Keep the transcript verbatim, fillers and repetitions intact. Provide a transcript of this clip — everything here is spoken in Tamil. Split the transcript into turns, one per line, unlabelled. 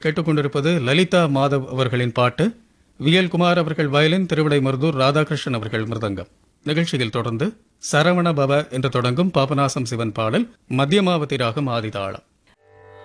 கேட்டுக்கொண்டிருப்பது லலிதா மாதவ் அவர்களின் பாட்டு. வியல் குமார் அவர்கள் வயலின், திருவிடை மருதூர் ராதாகிருஷ்ணன் அவர்கள் மிருதங்கம். நிகழ்ச்சியில் தொடர்ந்து சரவண பவ என்று தொடங்கும் பாபநாசம் சிவன் பாடல், மத்தியமாவதி ராகம் ஆதிதாளம்.